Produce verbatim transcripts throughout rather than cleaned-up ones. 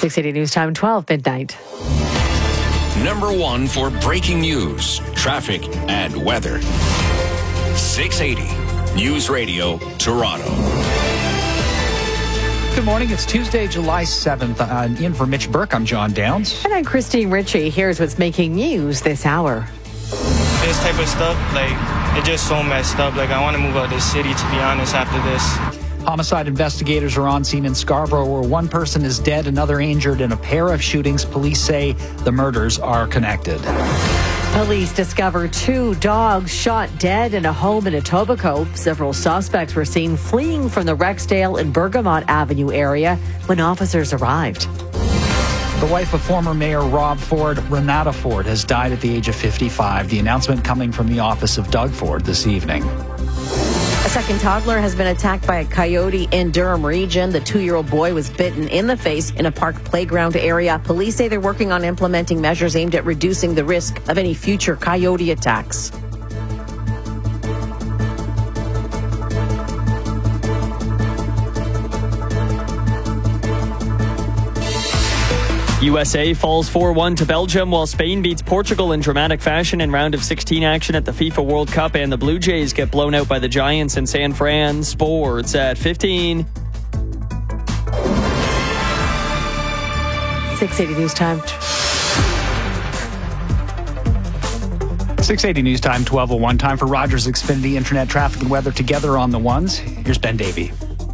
six eighty News Time, twelve midnight. Number one for breaking news, traffic, and weather. six eighty News Radio, Toronto. Good morning. It's Tuesday, July seventh. Uh, in for Mitch Burke, I'm John Downs. And I'm Christine Ritchie. Here's what's making news this hour. This type of stuff, like, it's just so messed up. Like, I want to move out of this city, to be honest, after this. Homicide investigators are on scene in Scarborough where one person is dead, another injured in a pair of shootings. Police say the murders are connected. Police discovered two dogs shot dead in a home in Etobicoke. Several suspects were seen fleeing from the Rexdale and Bergamot Avenue area when officers arrived. The wife of former Mayor Rob Ford, Renata Ford, has died at the age of fifty-five. The announcement coming from the office of Doug Ford this evening. A second toddler has been attacked by a coyote in Durham region. The two-year-old boy was bitten in the face in a park playground area. Police say they're working on implementing measures aimed at reducing the risk of any future coyote attacks. U S A falls four one to Belgium, while Spain beats Portugal in dramatic fashion in round of sixteen action at the FIFA World Cup, and the Blue Jays get blown out by the Giants in San Fran. Sports at fifteen. six eighty News Time. six eighty News Time, twelve oh one. Time for Rogers Xfinity Internet traffic and weather together on the ones. Here's Ben Davey.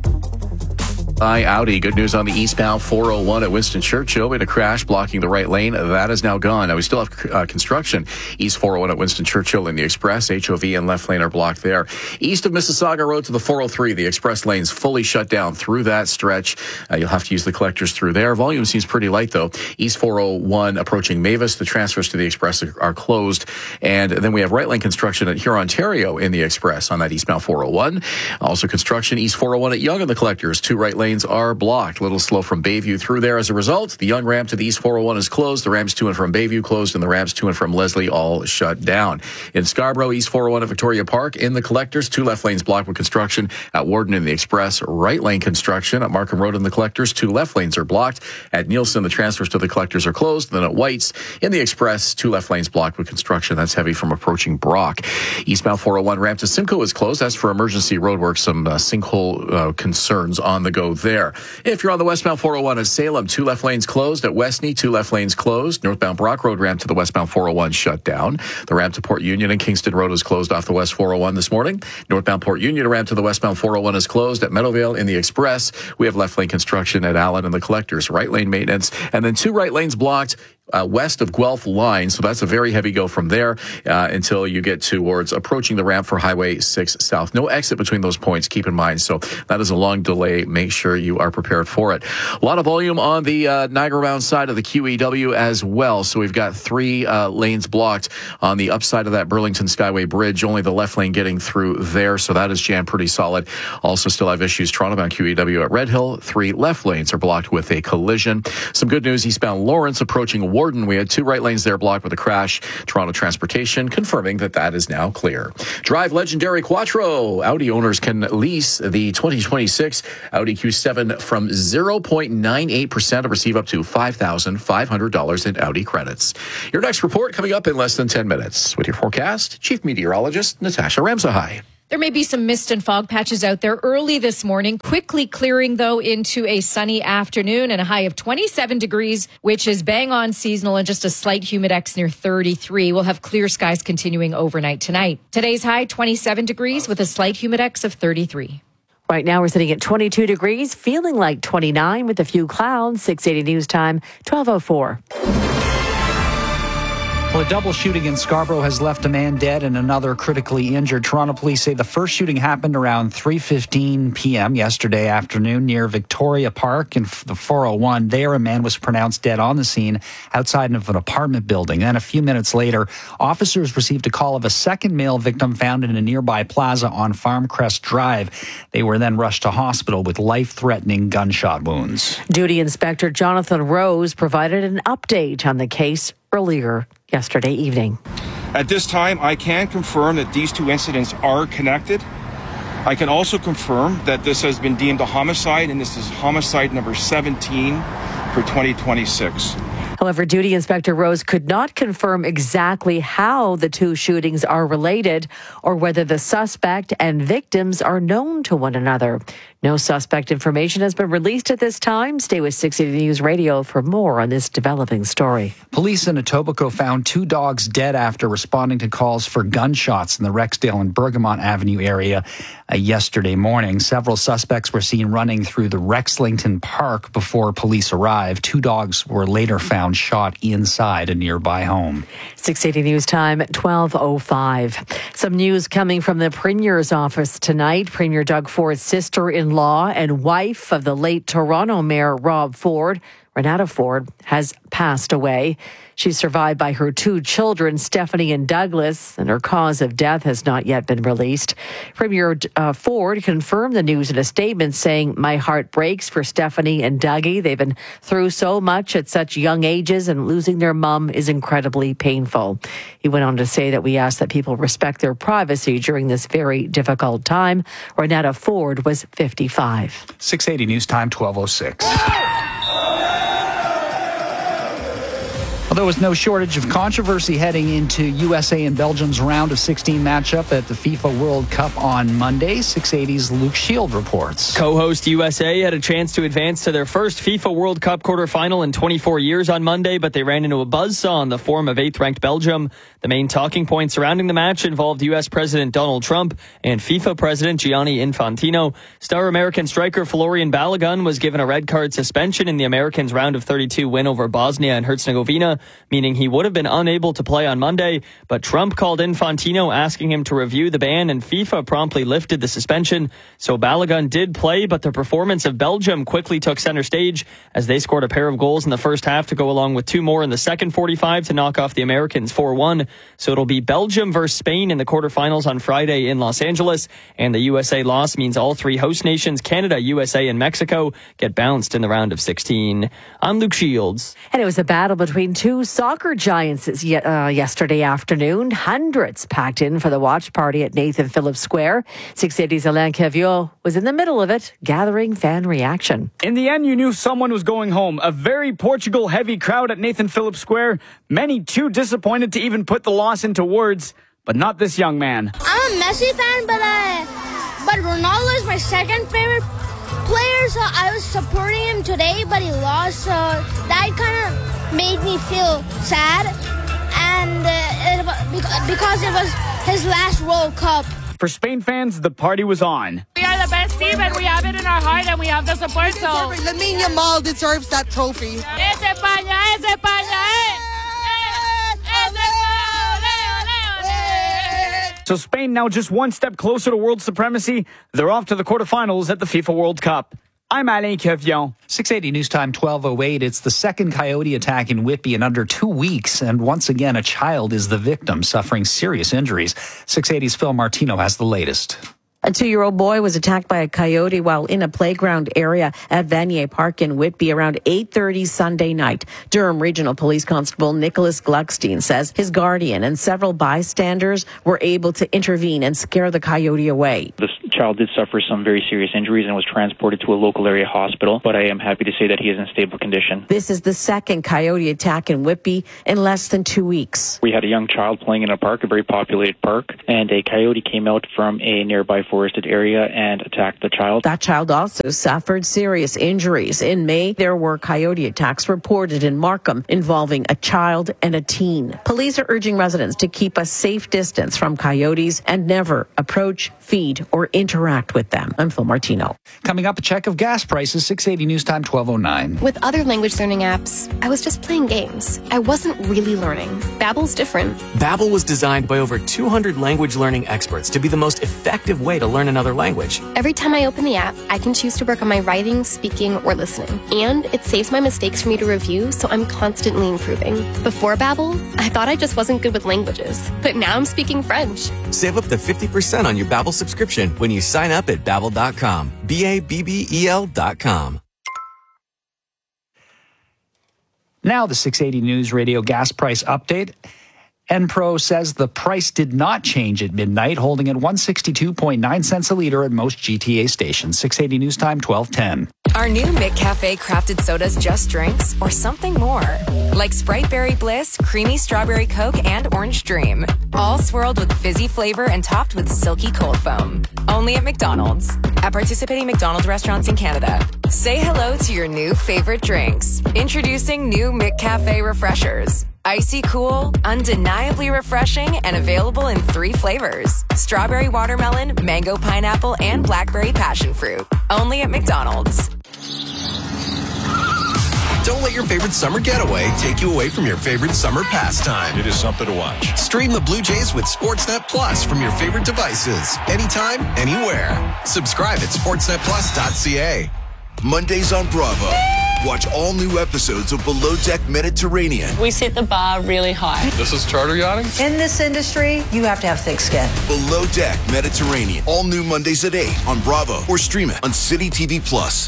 By Audi. Good news on the eastbound four oh one at Winston Churchill. We had a crash blocking the right lane. That is now gone. Now we still have uh, construction. East four oh one at Winston Churchill in the Express. H O V and left lane are blocked there. East of Mississauga Road to the four oh three. The Express lane's fully shut down through that stretch. Uh, you'll have to use the collectors through there. Volume seems pretty light though. East four oh one approaching Mavis. The transfers to the Express are, are closed. And then we have right lane construction at Huron, Ontario in the Express on that eastbound four oh one. Also construction East four oh one at Yonge and the collectors. Two right lanes are blocked. A little slow from Bayview through there. As a result, the Yonge ramp to the East four oh one is closed. The ramps to and from Bayview closed, and the ramps to and from Leslie all shut down. In Scarborough, East four oh one at Victoria Park. In the collectors, two left lanes blocked with construction. At Warden in the Express, right lane construction. At Markham Road in the collectors, two left lanes are blocked. At Nielsen, the transfers to the collectors are closed. Then at White's in the Express, two left lanes blocked with construction. That's heavy from approaching Brock. Eastbound four oh one ramp to Simcoe is closed. That's for emergency roadwork. Some uh, sinkhole uh, concerns on the go there. If you're on the westbound four oh one at Salem, two left lanes closed. At Westney, two left lanes closed. Northbound Brock Road ramp to the westbound four oh one shut down. The ramp to Port Union and Kingston Road is closed off the west four oh one this morning. Northbound Port Union ramp to the westbound four oh one is closed. At Meadowvale in the Express, we have left lane construction at Allen and the collectors. Right lane maintenance, and then two right lanes blocked Uh, west of Guelph line, so that's a very heavy go from there uh, until you get towards approaching the ramp for Highway six South. No exit between those points, keep in mind. So that is a long delay. Make sure you are prepared for it. A lot of volume on the uh, Niagara-bound side of the Q E W as well. So we've got three uh, lanes blocked on the upside of that Burlington Skyway Bridge. Only the left lane getting through there, so that is jammed pretty solid. Also still have issues Toronto-bound Q E W at Red Hill. Three left lanes are blocked with a collision. Some good news, eastbound Lawrence approaching Warden. We had two right lanes there blocked with a crash. Toronto Transportation confirming that that is now clear. Drive legendary Quattro. Audi owners can lease the twenty twenty-six Audi Q seven from zero point nine eight percent and receive up to five thousand five hundred dollars in Audi credits. Your next report coming up in less than ten minutes. With your forecast, Chief Meteorologist Natasha Ramsahai. There may be some mist and fog patches out there early this morning, quickly clearing, though, into a sunny afternoon and a high of twenty-seven degrees, which is bang on seasonal, and just a slight humidex near thirty-three. We'll have clear skies continuing overnight tonight. Today's high, twenty-seven degrees with a slight humidex of thirty-three. Right now, we're sitting at twenty-two degrees, feeling like twenty-nine with a few clouds. six eighty News Time, twelve oh four. Well, a double shooting in Scarborough has left a man dead and another critically injured. Toronto police say the first shooting happened around three fifteen p.m. yesterday afternoon near Victoria Park in the four oh one. There, a man was pronounced dead on the scene outside of an apartment building. Then a few minutes later, officers received a call of a second male victim found in a nearby plaza on Farmcrest Drive. They were then rushed to hospital with life-threatening gunshot wounds. Duty Inspector Jonathan Rose provided an update on the case earlier yesterday evening. At this time, I can confirm that these two incidents are connected. I can also confirm that this has been deemed a homicide, and this is homicide number seventeen for twenty twenty-six. However, Duty Inspector Rose could not confirm exactly how the two shootings are related or whether the suspect and victims are known to one another. No suspect information has been released at this time. Stay with six eighty News Radio for more on this developing story. Police in Etobicoke found two dogs dead after responding to calls for gunshots in the Rexdale and Bergamot Avenue area uh, yesterday morning. Several suspects were seen running through the Rexlington Park before police arrived. Two dogs were later found shot inside a nearby home. six eighty News Time, twelve oh five. Some news coming from the Premier's office tonight. Premier Doug Ford's sister-in-law and wife of the late Toronto Mayor Rob Ford, Renata Ford, has passed away. She's survived by her two children, Stephanie and Douglas, and her cause of death has not yet been released. Premier uh, Ford confirmed the news in a statement saying, "My heart breaks for Stephanie and Dougie. They've been through so much at such young ages, and losing their mum is incredibly painful." He went on to say that we ask that people respect their privacy during this very difficult time. Renata Ford was fifty-five. six eighty News Time, twelve oh six. Well, there was no shortage of controversy heading into U S A and Belgium's round of sixteen matchup at the FIFA World Cup on Monday. six eighty's Luke Shield reports. Co-host U S A had a chance to advance to their first FIFA World Cup quarterfinal in twenty-four years on Monday, but they ran into a buzzsaw in the form of eighth-ranked Belgium. The main talking point surrounding the match involved U S President Donald Trump and FIFA President Gianni Infantino. Star American striker Florian Balogun was given a red card suspension in the Americans' round of thirty-two win over Bosnia and Herzegovina, meaning he would have been unable to play on Monday, but Trump called Infantino asking him to review the ban, and FIFA promptly lifted the suspension. So Balogun did play, but the performance of Belgium quickly took center stage as they scored a pair of goals in the first half to go along with two more in the second forty-five to knock off the Americans four one. So it'll be Belgium versus Spain in the quarterfinals on Friday in Los Angeles, and the U S A loss means all three host nations, Canada, U S A, and Mexico, get bounced in the round of sixteen. I'm Luke Shields. And it was a battle between two soccer giants uh, yesterday afternoon. Hundreds packed in for the watch party at Nathan Phillips Square. six eighty's Alain Caviot was in the middle of it, gathering fan reaction. In the end, you knew someone was going home. A very Portugal-heavy crowd at Nathan Phillips Square. Many too disappointed to even put the loss into words, but not this young man. I'm a Messi fan, but uh, but Ronaldo is my second favorite player, so I was supporting him today, but he lost, so that kind of made me feel sad, and uh, it, because it was his last World Cup. For Spain fans, the party was on. We are the best team, and we have it in our heart, and we have the support. So Lamine Yamal deserves that trophy. Es España, es España, So Spain now just one step closer to world supremacy. They're off to the quarterfinals at the FIFA World Cup. I'm Alain Cavion. six eighty News Time, twelve oh eight. It's the second coyote attack in Whitby in under two weeks. And once again, a child is the victim, suffering serious injuries. six eighty's Phil Martino has the latest. A two-year-old boy was attacked by a coyote while in a playground area at Vanier Park in Whitby around eight thirty Sunday night. Durham Regional Police Constable Nicholas Gluckstein says his guardian and several bystanders were able to intervene and scare the coyote away. This child did suffer some very serious injuries and was transported to a local area hospital, but I am happy to say that he is in stable condition. This is the second coyote attack in Whitby in less than two weeks. We had a young child playing in a park, a very populated park, and a coyote came out from a nearby forested area and attacked the child. That child also suffered serious injuries. In May, there were coyote attacks reported in Markham involving a child and a teen. Police are urging residents to keep a safe distance from coyotes and never approach, feed, or interact with them. I'm Phil Martino. Coming up, a check of gas prices, six eighty News Time, twelve oh nine. With other language learning apps, I was just playing games. I wasn't really learning. Babbel's different. Babbel was designed by over two hundred language learning experts to be the most effective way to learn another language. Every time I open the app, I can choose to work on my writing, speaking, or listening. And it saves my mistakes for me to review, so I'm constantly improving. Before Babbel, I thought I just wasn't good with languages. But now I'm speaking French. Save up to fifty percent on your Babbel subscription when you sign up at babbel dot com. B A B B E L dot com. Now the six eighty News Radio gas price update. Enpro says the price did not change at midnight, holding at one hundred sixty-two point nine cents a liter at most G T A stations. six eighty News Time, twelve ten. Are new McCafe crafted sodas just drinks or something more? Like Sprite Berry Bliss, Creamy Strawberry Coke, and Orange Dream. All swirled with fizzy flavor and topped with silky cold foam. Only at McDonald's. At participating McDonald's restaurants in Canada. Say hello to your new favorite drinks. Introducing new McCafe Refreshers. Icy cool, undeniably refreshing, and available in three flavors. Strawberry watermelon, mango pineapple, and blackberry passion fruit. Only at McDonald's. Don't let your favorite summer getaway take you away from your favorite summer pastime. It is something to watch. Stream the Blue Jays with Sportsnet Plus from your favorite devices. Anytime, anywhere. Subscribe at sportsnet plus dot c a. Mondays on Bravo. Watch all new episodes of Below Deck Mediterranean. We set the bar really high. This is charter yachting? In this industry, you have to have thick skin. Below Deck Mediterranean. All new Mondays at eight on Bravo or stream it on City T V Plus.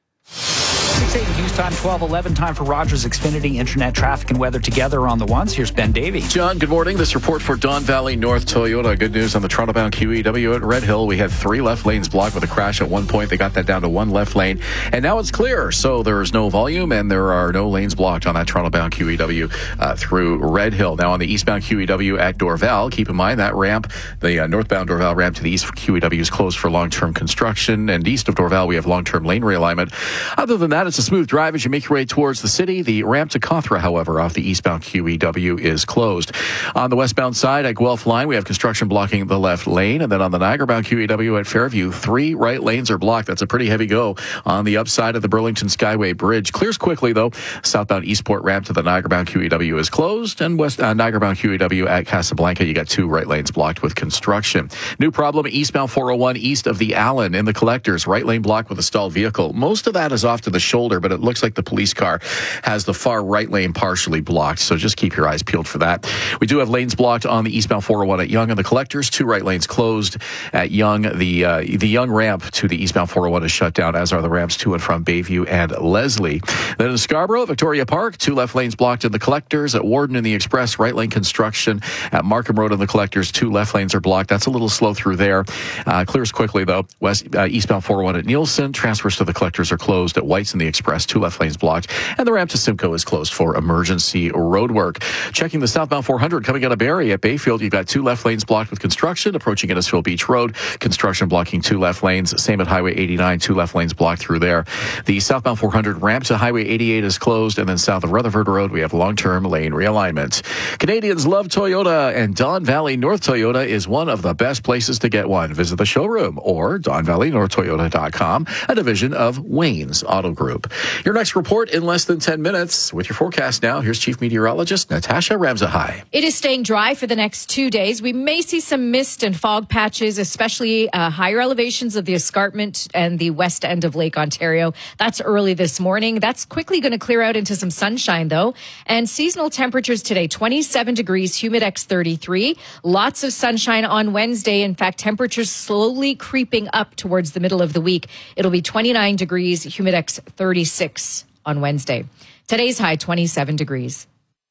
six eighty News Time, twelve eleven. Time for Rogers Xfinity Internet traffic and weather together on the ones. Here's Ben Davey. John, good morning. This report for Don Valley North Toyota. Good news on the Toronto-bound Q E W at Red Hill. We had three left lanes blocked with a crash at one point. They got that down to one left lane, and now it's clear. So there's no volume, and there are no lanes blocked on that Toronto-bound Q E W uh, through Red Hill. Now on the eastbound Q E W at Dorval, keep in mind that ramp, the uh, northbound Dorval ramp to the east Q E W is closed for long-term construction, and east of Dorval we have long-term lane realignment. Other than that, it's a smooth drive as you make your way towards the city. The ramp to Cawthra, however, off the eastbound Q E W is closed. On the westbound side at Guelph Line, we have construction blocking the left lane. And then on the Niagara-bound Q E W at Fairview, three right lanes are blocked. That's a pretty heavy go on the upside of the Burlington Skyway Bridge. Clears quickly, though. Southbound Eastport ramp to the Niagara-bound Q E W is closed. And west uh, Niagara-bound Q E W at Casablanca, you got two right lanes blocked with construction. New problem, eastbound four oh one east of the Allen in the Collectors. Right lane blocked with a stalled vehicle. Most of that is off to the shoulder, but it looks like the police car has the far right lane partially blocked, so just keep your eyes peeled for that. We do have lanes blocked on the eastbound four oh one at Yonge and the Collectors. Two right lanes closed at Yonge. The uh, the Yonge ramp to the eastbound four oh one is shut down, as are the ramps to and from Bayview and Leslie. Then in Scarborough, Victoria Park, two left lanes blocked in the Collectors. At Warden in the Express, right lane construction. At Markham Road in the Collectors, two left lanes are blocked. That's a little slow through there. Uh, clears quickly, though. West uh, eastbound four oh one at Nielsen. Transfers to the Collectors are closed. At White's in the Express, two left lanes blocked. And the ramp to Simcoe is closed for emergency roadwork. Checking the southbound four hundred coming out of Barrie at Bayfield, you've got two left lanes blocked with construction. Approaching Innisfil Beach Road, construction blocking two left lanes. Same at Highway eighty-nine, two left lanes blocked through there. The southbound four hundred ramp to Highway eighty-eight is closed, and then south of Rutherford Road, we have long-term lane realignment. Canadians love Toyota, and Don Valley North Toyota is one of the best places to get one. Visit the showroom or don valley north toyota dot com, a division of Wayne's Auto Group. Your next report in less than ten minutes. With your forecast now, here's Chief Meteorologist Natasha Ramzahai. It is staying dry for the next two days. We may see some mist and fog patches, especially uh, higher elevations of the escarpment and the west end of Lake Ontario. That's early this morning. That's quickly going to clear out into some sunshine, though. And seasonal temperatures today, twenty-seven degrees, Humidex thirty-three. Lots of sunshine on Wednesday. In fact, temperatures slowly creeping up towards the middle of the week. It'll be twenty-nine degrees, Humidex thirty-six on Wednesday. Today's high, twenty-seven degrees.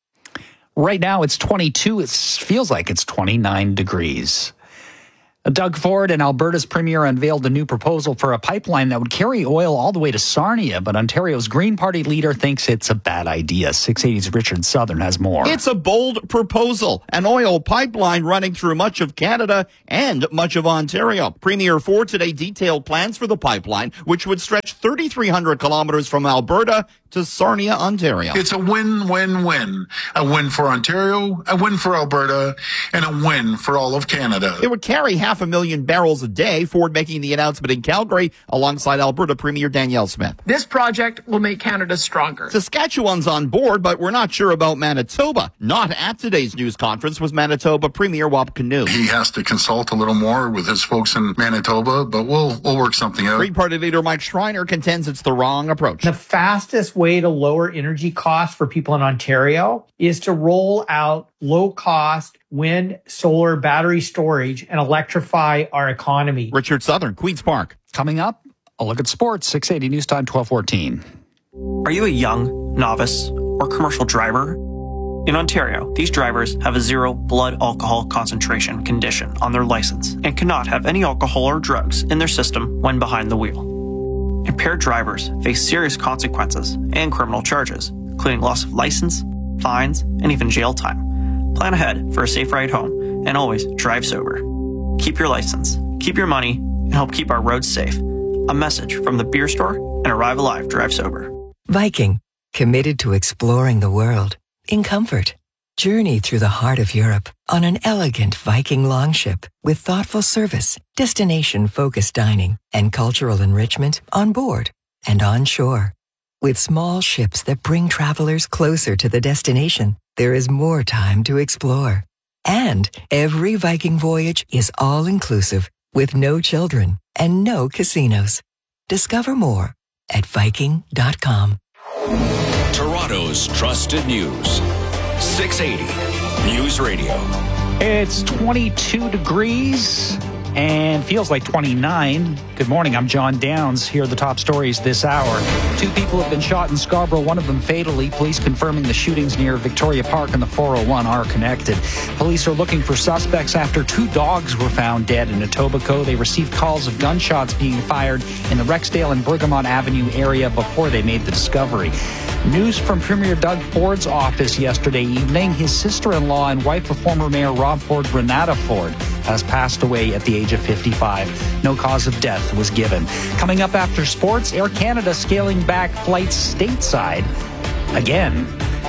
Right now it's twenty-two. It feels like it's twenty-nine degrees. Doug Ford and Alberta's Premier unveiled a new proposal for a pipeline that would carry oil all the way to Sarnia, but Ontario's Green Party leader thinks it's a bad idea. six eighty's Richard Southern has more. It's a bold proposal, an oil pipeline running through much of Canada and much of Ontario. Premier Ford today detailed plans for the pipeline, which would stretch thirty-three hundred kilometers from Alberta to Sarnia, Ontario. It's a win-win-win. A win for Ontario, a win for Alberta, and a win for all of Canada. It would carry half a million barrels a day, Ford making the announcement in Calgary alongside Alberta Premier Danielle Smith. This project will make Canada stronger. Saskatchewan's on board, but we're not sure about Manitoba. Not at today's news conference was Manitoba Premier Wap Kinew. He has to consult a little more with his folks in Manitoba, but we'll we'll work something out. Green Party leader Mike Schreiner contends it's the wrong approach. The fastest way to lower energy costs for people in Ontario is to roll out low-cost wind, solar, battery storage and electrify our economy. Richard Southern, Queen's Park. Coming up, a look at sports. six eighty News Time, twelve fourteen. Are you a young, novice, or commercial driver? In Ontario, these drivers have a zero blood alcohol concentration condition on their license and cannot have any alcohol or drugs in their system when behind the wheel. Impaired drivers face serious consequences and criminal charges, including loss of license, fines, and even jail time. Plan ahead for a safe ride home and always drive sober. Keep your license, keep your money, and help keep our roads safe. A message from the Beer Store and Arrive Alive Drive Sober. Viking, committed to exploring the world in comfort. Journey through the heart of Europe on an elegant Viking longship with thoughtful service, destination-focused dining, and cultural enrichment on board and on shore. With small ships that bring travelers closer to the destination, there is more time to explore. And every Viking voyage is all-inclusive with no children and no casinos. Discover more at Viking dot com. Toronto's trusted news. six eighty News Radio. It's twenty-two degrees and feels like twenty-nine. Good morning, I'm John Downs. Here are the top stories this hour. Two people have been shot in Scarborough, one of them fatally. Police confirming the shootings near Victoria Park and the four oh one are connected. Police are looking for suspects after two dogs were found dead in Etobicoke. They received calls of gunshots being fired in the Rexdale and Bergamot Avenue area before they made the discovery. News from Premier Doug Ford's office yesterday evening. His sister-in-law and wife of former Mayor Rob Ford, Renata Ford, has passed away at the age of fifty-five. No cause of death was given. Coming up after sports, Air Canada scaling back flights stateside again.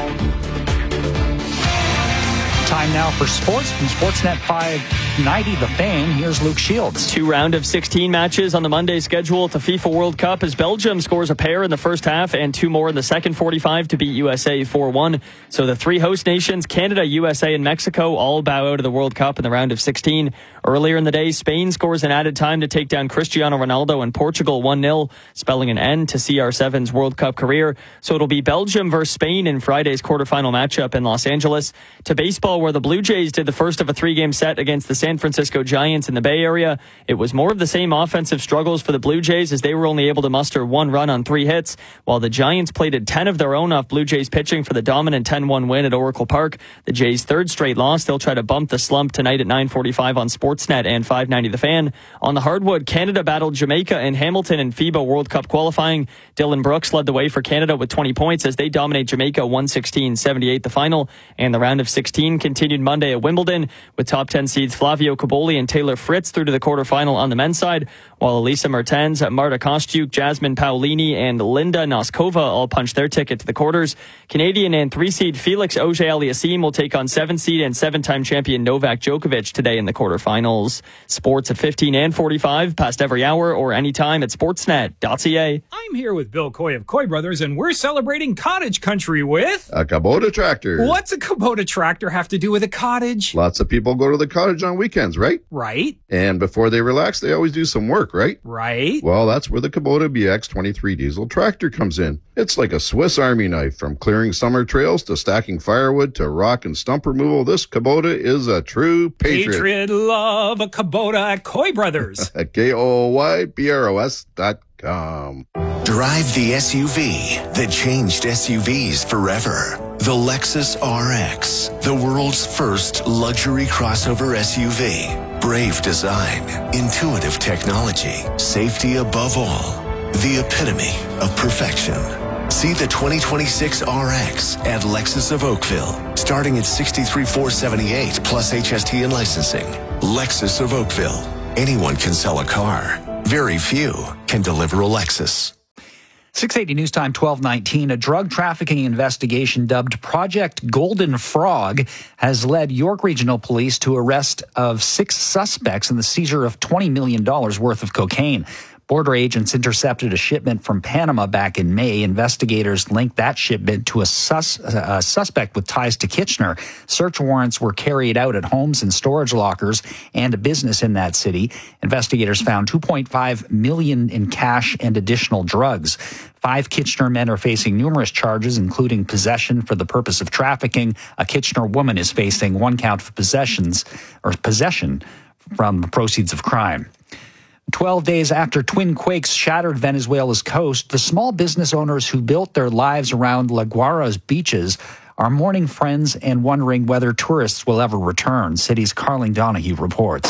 Time now for sports from Sportsnet five ninety The Fan. Here's Luke Shields. Two round of sixteen matches on the Monday schedule at the FIFA World Cup as Belgium scores a pair in the first half and two more in the second forty-five to beat U S A four one. So the three host nations, Canada, U S A, and Mexico, all bow out of the World Cup in the round of sixteen. Earlier in the day, Spain scores an added time to take down Cristiano Ronaldo and Portugal one nil, spelling an end to C R seven's World Cup career. So it'll be Belgium versus Spain in Friday's quarterfinal matchup in Los Angeles. To baseball, where the Blue Jays did the first of a three-game set against the San Francisco Giants in the Bay Area. It was more of the same offensive struggles for the Blue Jays as they were only able to muster one run on three hits, while the Giants plated ten of their own off Blue Jays pitching for the dominant ten one win at Oracle Park. The Jays' third straight loss. They'll try to bump the slump tonight at nine forty-five on Sportsnet and five ninety The Fan. On the hardwood, Canada battled Jamaica and Hamilton in FIBA World Cup qualifying. Dylan Brooks led the way for Canada with twenty points as they dominate Jamaica one sixteen seventy-eight the final. And the round of sixteen continued Monday at Wimbledon with top ten seeds Flavio Cobolli and Taylor Fritz through to the quarterfinal on the men's side, while Elisa Mertens, Marta Kostyuk, Jasmine Paolini, and Linda Noskova all punched their ticket to the quarters. Canadian and three-seed Felix Auger-Aliassime will take on seven-seed and seven-time champion Novak Djokovic today in the quarterfinals. Sports at fifteen and forty-five, past every hour or anytime at sportsnet dot c a. I'm here with Bill Coy of Coy Brothers, and we're celebrating cottage country with a Kubota tractor. What's a Kubota tractor have to do with a cottage? Lots of people go to the cottage on weekends, right? Right. And before they relax, they always do some work, right? Right. Well, that's where the Kubota B X twenty-three diesel tractor comes in. It's like a Swiss Army knife. From clearing summer trails to stacking firewood to rock and stump removal, this Kubota is a true patriot. Patriot love a Kubota at Coy Brothers. At K O O Y B R O S dot com. Drive the S U V that changed S U Vs forever. The Lexus R X, the world's first luxury crossover S U V. Brave design, intuitive technology, safety above all. The epitome of perfection. See the twenty twenty-six R X at Lexus of Oakville, starting at sixty-three thousand four hundred seventy-eight dollars plus H S T and licensing. Lexus of Oakville. Anyone can sell a car. Very few can deliver a Lexus. six eighty News Time twelve nineteen. A drug trafficking investigation dubbed Project Golden Frog has led York Regional Police to arrest of six suspects in the seizure of twenty million dollars worth of cocaine. Border agents intercepted a shipment from Panama back in May. Investigators linked that shipment to a, sus, a suspect with ties to Kitchener. Search warrants were carried out at homes and storage lockers and a business in that city. Investigators found two point five million dollars in cash and additional drugs. Five Kitchener men are facing numerous charges, including possession for the purpose of trafficking. A Kitchener woman is facing one count for possessions or possession from the proceeds of crime. Twelve days after twin quakes shattered Venezuela's coast, the small business owners who built their lives around La Guaira's beaches are mourning friends and wondering whether tourists will ever return. City's Carling Donahue reports.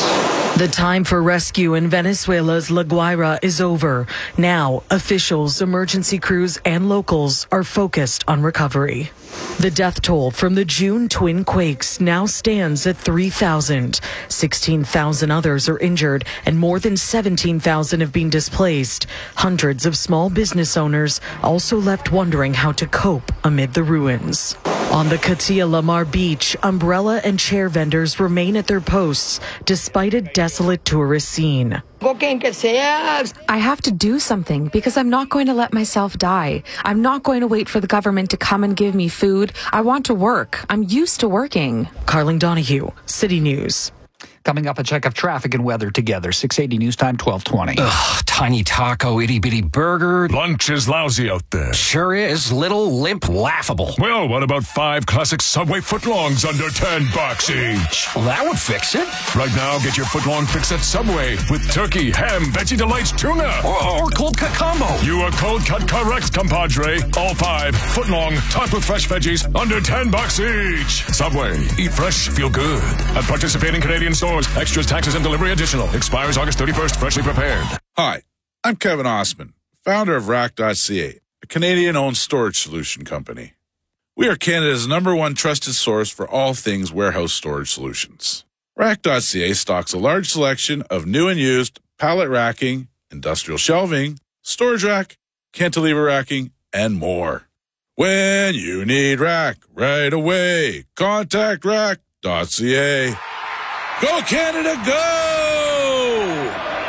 The time for rescue in Venezuela's La Guaira is over. Now, officials, emergency crews, and locals are focused on recovery. The death toll from the June twin quakes now stands at three thousand. sixteen thousand others are injured, and more than seventeen thousand have been displaced. Hundreds of small business owners also left wondering how to cope amid the ruins. On the Katia Lamar beach, umbrella and chair vendors remain at their posts despite a desolate tourist scene. I have to do something because I'm not going to let myself die. I'm not going to wait for the government to come and give me food. I want to work. I'm used to working. Carling Donahue, City News. Coming up, a check of traffic and weather together. six eighty News Time, twelve twenty. Ugh, tiny taco, itty-bitty burger. Lunch is lousy out there. Sure is. Little, limp, laughable. Well, what about five classic Subway footlongs under ten bucks each? Well, that would fix it. Right now, get your footlong fix at Subway with turkey, ham, Veggie Delights, tuna. Or, or cold cut combo. You are cold cut correct, compadre. All five, footlong, topped with fresh veggies, under ten bucks each. Subway. Eat fresh, feel good. At participating Canadian stores. Extras, taxes, and delivery additional. Expires August thirty-first. Freshly prepared. Hi, I'm Kevin Osman, founder of Rack dot C A, a Canadian-owned storage solution company. We are Canada's number one trusted source for all things warehouse storage solutions. Rack dot C A stocks a large selection of new and used pallet racking, industrial shelving, storage rack, cantilever racking, and more. When you need rack right away, contact Rack dot C A. Go Canada, go!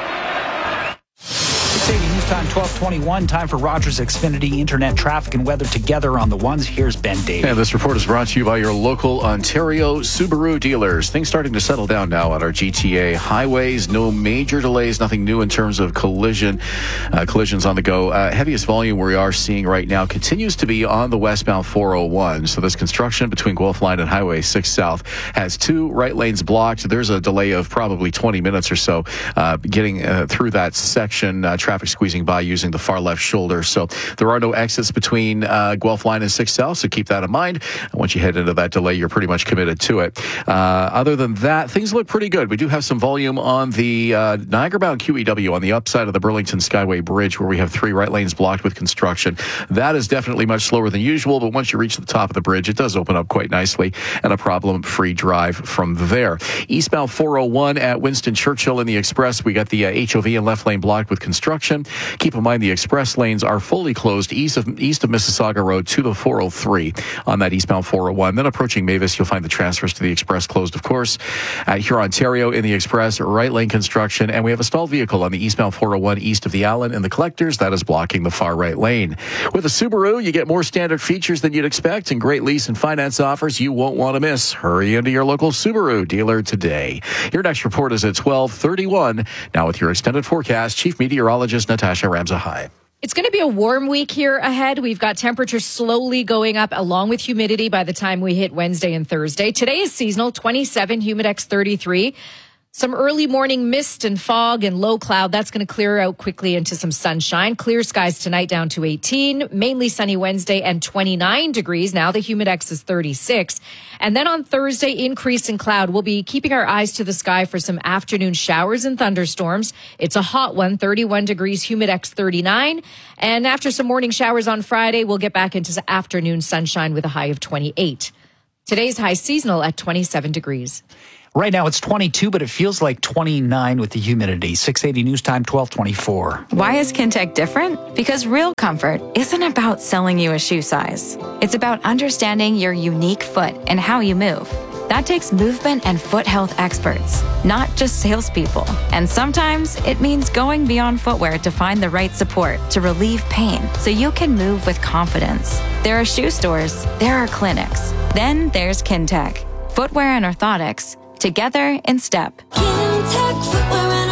six eighty News Time, twelve twenty-one. Time for Rogers Xfinity Internet traffic and weather together on the ones. Here's Ben Daly. And this report is brought to you by your local Ontario Subaru dealers. Things starting to settle down now on our G T A highways. No major delays, nothing new in terms of collision. Uh, collisions on the go. Uh, heaviest volume we are seeing right now continues to be on the westbound four oh one. So this construction between Guelph Line and Highway six South has two right lanes blocked. There's a delay of probably twenty minutes or so uh, getting uh, through that section. Uh, traffic squeezing by using the far left shoulder. So there are no exits between uh, Guelph Line and six South, so keep that in mind. Once you head into that delay, you're pretty much committed to it. Uh, other than that, things look pretty good. We do have some volume on the uh, Niagara-bound Q E W on the upside of the Burlington Skyway Bridge, where we have three right lanes blocked with construction. That is definitely much slower than usual, but once you reach the top of the bridge, it does open up quite nicely, and a problem-free drive from there. Eastbound four oh one at Winston Churchill in the Express, we got the uh, H O V and left lane blocked with construction. Keep in mind the express lanes are fully closed east of east of Mississauga Road to the four oh three on that eastbound four oh one. Then approaching Mavis, you'll find the transfers to the express closed, of course. At Huron, Ontario in the express, right lane construction, and we have a stalled vehicle on the eastbound four oh one east of the Allen in the collectors. That is blocking the far right lane. With a Subaru, you get more standard features than you'd expect and great lease and finance offers you won't want to miss. Hurry into your local Subaru dealer today. Your next report is at twelve thirty-one. Now with your extended forecast, Chief Meteorologist Natasha Ramzahai. It's going to be a warm week here ahead. We've got temperatures slowly going up along with humidity by the time we hit Wednesday and Thursday. Today is seasonal, twenty-seven, Humidex thirty-three. Some early morning mist and fog and low cloud. That's going to clear out quickly into some sunshine. Clear skies tonight down to eighteen. Mainly sunny Wednesday and twenty-nine degrees. Now the Humidex is thirty-six. And then on Thursday, increase in cloud. We'll be keeping our eyes to the sky for some afternoon showers and thunderstorms. It's a hot one, thirty-one degrees, Humidex thirty-nine. And after some morning showers on Friday, we'll get back into the afternoon sunshine with a high of twenty-eight. Today's high seasonal at twenty-seven degrees. Right now it's twenty-two, but it feels like twenty-nine with the humidity. six eighty News Time, twelve twenty-four. Why is Kintec different? Because real comfort isn't about selling you a shoe size. It's about understanding your unique foot and how you move. That takes movement and foot health experts, not just salespeople. And sometimes it means going beyond footwear to find the right support to relieve pain so you can move with confidence. There are shoe stores, there are clinics. Then there's Kintec. Footwear and orthotics, together in step. Kintec Footwear and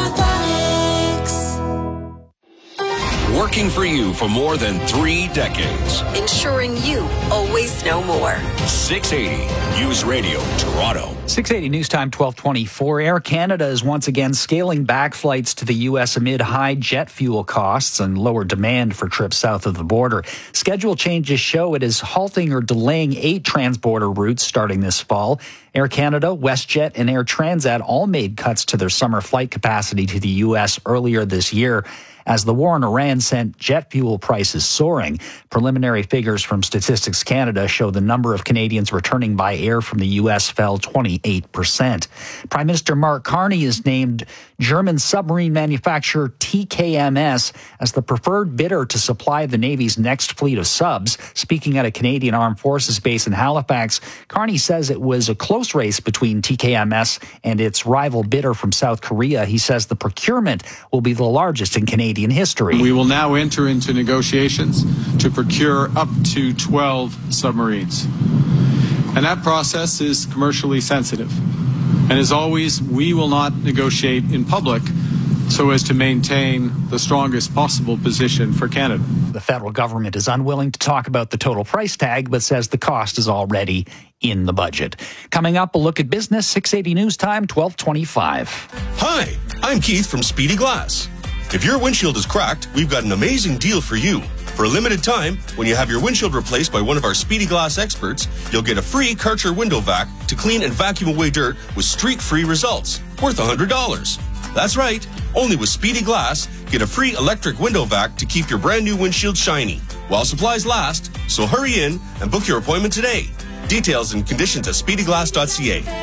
Orthotics. Working for you for more than three decades. Ensuring you always know more. six eighty News Radio Toronto. six eighty News Time, twelve twenty-four. Air Canada is once again scaling back flights to the U S amid high jet fuel costs and lower demand for trips south of the border. Schedule changes show it is halting or delaying eight transborder routes starting this fall. Air Canada, WestJet, and Air Transat all made cuts to their summer flight capacity to the U S earlier this year, as the war in Iran sent jet fuel prices soaring. Preliminary figures from Statistics Canada show the number of Canadians returning by air from the U S fell twenty-eight percent. Prime Minister Mark Carney is named German submarine manufacturer T K M S as the preferred bidder to supply the Navy's next fleet of subs. Speaking at a Canadian Armed Forces base in Halifax, Carney says it was a close race between T K M S and its rival bidder from South Korea. He says the procurement will be the largest in Canadian history. We will now enter into negotiations to procure up to twelve submarines. And that process is commercially sensitive. And as always, we will not negotiate in public so as to maintain the strongest possible position for Canada. The federal government is unwilling to talk about the total price tag, but says the cost is already in the budget. Coming up, a look at business, six eighty News Time, twelve twenty-five. Hi, I'm Keith from Speedy Glass. If your windshield is cracked, we've got an amazing deal for you. For a limited time, when you have your windshield replaced by one of our Speedy Glass experts, you'll get a free Karcher window vac to clean and vacuum away dirt with streak-free results, worth one hundred dollars. That's right, only with Speedy Glass, get a free electric window vac to keep your brand new windshield shiny, while supplies last, so hurry in and book your appointment today. Details and conditions at speedy glass dot c a.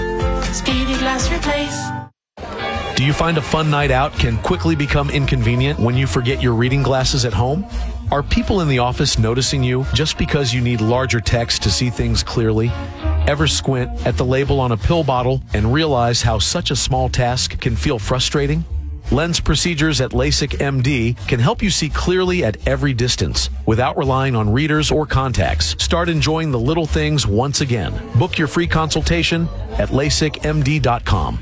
Speedy Glass Replace. Do you find a fun night out can quickly become inconvenient when you forget your reading glasses at home? Are people in the office noticing you just because you need larger text to see things clearly? Ever squint at the label on a pill bottle and realize how such a small task can feel frustrating? Lens procedures at LASIK M D can help you see clearly at every distance without relying on readers or contacts. Start enjoying the little things once again. Book your free consultation at lasik m d dot com.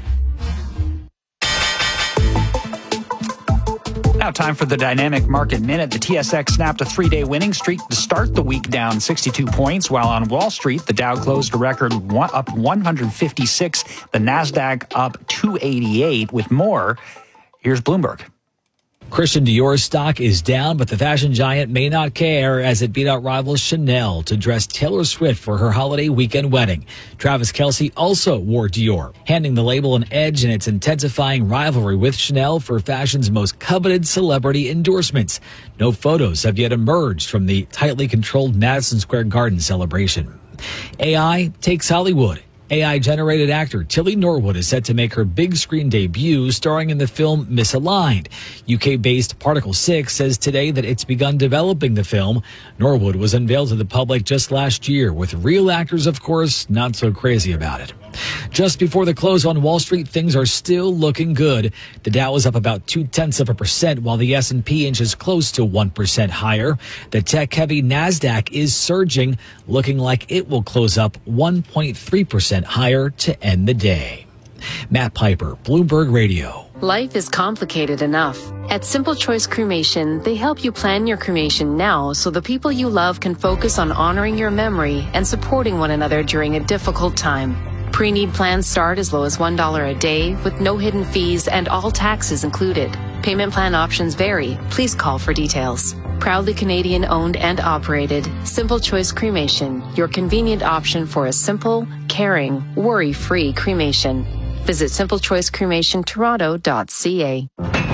Now time for the Dynamic Market Minute. The T S X snapped a three-day winning streak to start the week, down sixty-two points, while on Wall Street, the Dow closed a record one, up one hundred fifty-six, the NASDAQ up two eighty-eight. With more, here's Bloomberg. Christian Dior's stock is down, but the fashion giant may not care as it beat out rival Chanel to dress Taylor Swift for her holiday weekend wedding. Travis Kelce also wore Dior, handing the label an edge in its intensifying rivalry with Chanel for fashion's most coveted celebrity endorsements. No photos have yet emerged from the tightly controlled Madison Square Garden celebration. A I takes Hollywood. A I-generated actor Tilly Norwood is set to make her big screen debut starring in the film Misaligned. U K-based Particle six says today that it's begun developing the film. Norwood was unveiled to the public just last year, with real actors, of course, not so crazy about it. Just before the close on Wall Street, things are still looking good. The Dow is up about two-tenths of a percent, while the S and P inches close to one percent higher. The tech-heavy NASDAQ is surging, looking like it will close up one point three percent higher to end the day. Matt Piper, Bloomberg Radio. Life is complicated enough. At Simple Choice Cremation, they help you plan your cremation now so the people you love can focus on honoring your memory and supporting one another during a difficult time. Pre-need plans start as low as one dollar a day with no hidden fees and all taxes included. Payment plan options vary. Please call for details. Proudly Canadian owned and operated, Simple Choice Cremation, your convenient option for a simple, caring, worry-free cremation. Visit simple choice cremation toronto dot c a.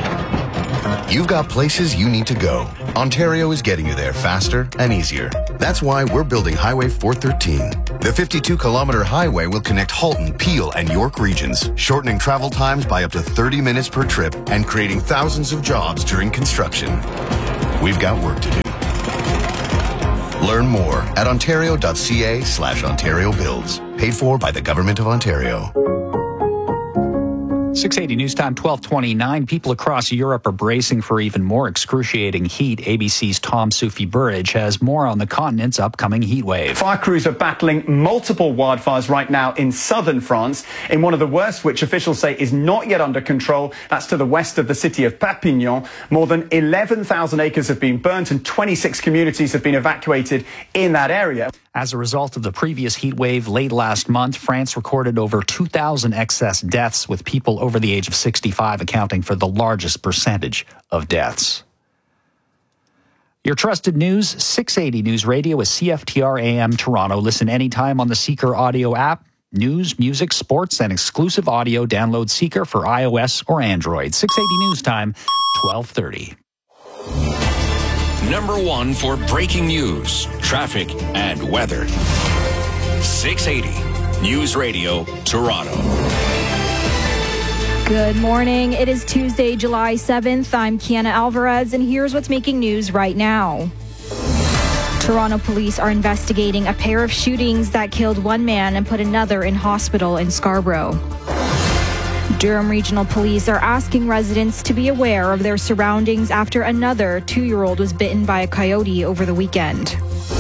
You've got places you need to go. Ontario is getting you there faster and easier. That's why we're building Highway four thirteen. The fifty-two kilometer highway will connect Halton, Peel, and York regions, shortening travel times by up to thirty minutes per trip and creating thousands of jobs during construction. We've got work to do. Learn more at ontario dot c a slash Ontario Builds. Paid for by the Government of Ontario. six eighty News Time, twelve twenty-nine. People across Europe are bracing for even more excruciating heat. A B C's Tom Sufi Burridge has more on the continent's upcoming heat wave. Fire crews are battling multiple wildfires right now in southern France, in one of the worst, which officials say is not yet under control. That's to the west of the city of Perpignan. More than eleven thousand acres have been burnt and twenty-six communities have been evacuated in that area. As a result of the previous heat wave late last month, France recorded over two thousand excess deaths, with people over the age of sixty-five accounting for the largest percentage of deaths. Your trusted news, six eighty News Radio is C F T R A M Toronto. Listen anytime on the Seeker audio app. News, music, sports, and exclusive audio. Download Seeker for iOS or Android. six eighty News Time, twelve thirty. Number one for breaking news, traffic, and weather. six eighty News Radio, Toronto. Good morning. It is Tuesday, July seventh. I'm Kiana Alvarez, and here's what's making news right now. Toronto police are investigating a pair of shootings that killed one man and put another in hospital in Scarborough. Durham Regional Police are asking residents to be aware of their surroundings after another two-year-old was bitten by a coyote over the weekend.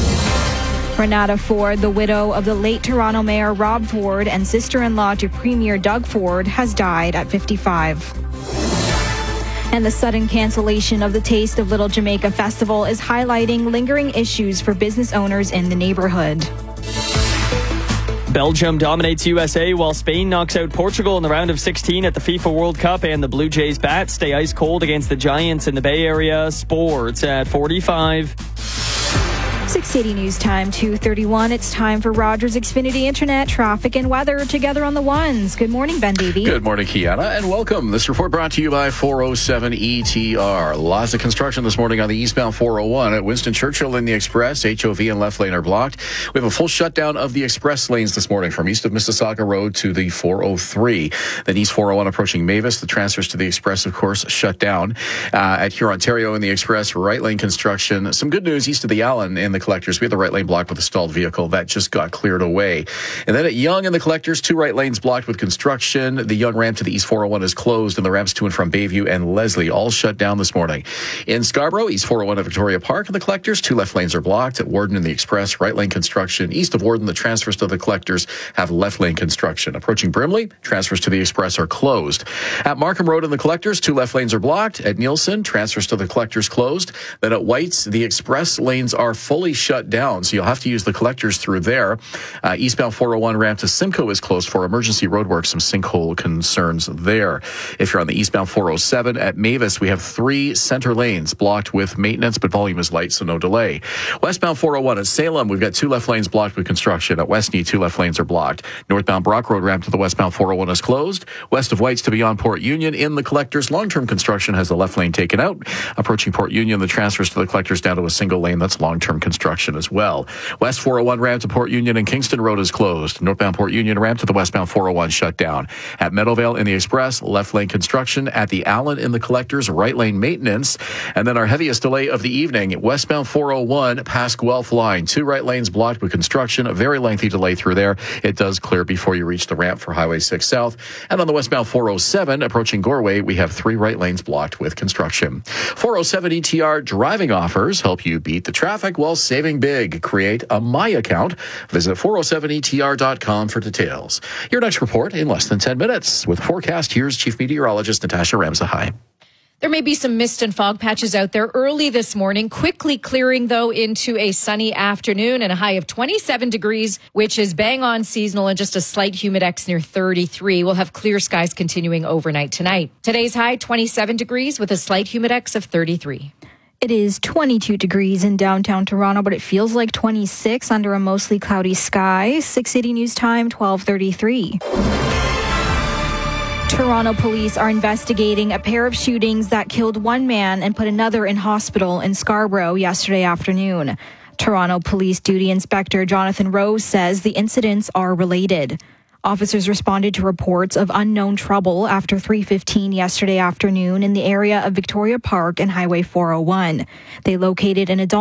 Renata Ford, the widow of the late Toronto Mayor Rob Ford and sister-in-law to Premier Doug Ford, has died at fifty-five. And the sudden cancellation of the Taste of Little Jamaica Festival is highlighting lingering issues for business owners in the neighborhood. Belgium dominates U S A while Spain knocks out Portugal in the round of sixteen at the FIFA World Cup, and the Blue Jays bats stay ice cold against the Giants in the Bay Area. Sports at forty-five. six eighty News Time, two thirty-one. It's time for Rogers Xfinity Internet, traffic, and weather together on the ones. Good morning, Ben Davey. Good morning, Kiana, and welcome. This report brought to you by four oh seven E T R. Lots of construction this morning on the eastbound four oh one at Winston Churchill in the Express. H O V and left lane are blocked. We have a full shutdown of the express lanes this morning from east of Mississauga Road to the four oh three. Then East four oh one approaching Mavis. The transfers to the Express, of course, shut down. Uh, at Huron, Ontario in the Express, right lane construction. Some good news east of the Allen in the Collectors. We had the right lane blocked with a stalled vehicle. That just got cleared away. And then at Yonge in the Collectors, two right lanes blocked with construction. The Yonge ramp to the East four oh one is closed, and the ramps to and from Bayview and Leslie all shut down this morning. In Scarborough, East four oh one at Victoria Park in the Collectors, two left lanes are blocked. At Warden in the Express, right lane construction. East of Warden, the transfers to the Collectors have left lane construction. Approaching Brimley, transfers to the Express are closed. At Markham Road in the Collectors, two left lanes are blocked. At Nielsen, transfers to the Collectors closed. Then at White's, the Express lanes are fully shut down, so you'll have to use the Collectors through there. Uh, eastbound four oh one ramp to Simcoe is closed for emergency roadwork, some sinkhole concerns there. If you're on the eastbound four oh seven at Mavis, we have three center lanes blocked with maintenance, but volume is light, so no delay. Westbound four oh one at Salem, we've got two left lanes blocked with construction. At Westney, two left lanes are blocked. Northbound Brock Road ramp to the westbound four oh one is closed. West of White's to beyond Port Union in the Collectors, long-term construction has the left lane taken out. Approaching Port Union, the transfers to the Collectors down to a single lane. That's long-term construction as well. West four oh one ramp to Port Union and Kingston Road is closed. Northbound Port Union ramp to the westbound four oh one shut down. At Meadowvale in the Express, left lane construction. At the Allen in the Collectors, right lane maintenance. And then our heaviest delay of the evening, westbound four oh one past Guelph line. Two right lanes blocked with construction. A very lengthy delay through there. It does clear before you reach the ramp for Highway six South. And on the westbound four oh seven, approaching Goreway, we have three right lanes blocked with construction. four oh seven E T R driving offers help you beat the traffic while saving big. Create a My Account. Visit four oh seven E T R dot com for details. Your next report in less than ten minutes. With forecast, here's Chief Meteorologist Natasha Ramsahai. There may be some mist and fog patches out there early this morning, quickly clearing, though, into a sunny afternoon and a high of twenty-seven degrees, which is bang on seasonal, and just a slight humidex near thirty-three. We'll have clear skies continuing overnight tonight. Today's high, twenty-seven degrees with a slight humidex of thirty-three. It is twenty-two degrees in downtown Toronto, but it feels like twenty-six under a mostly cloudy sky. six eighty News Time, twelve thirty-three. Toronto police are investigating a pair of shootings that killed one man and put another in hospital in Scarborough yesterday afternoon. Toronto Police Duty Inspector Jonathan Rose says the incidents are related. Officers responded to reports of unknown trouble after three fifteen yesterday afternoon in the area of Victoria Park and Highway four oh one. They located an adult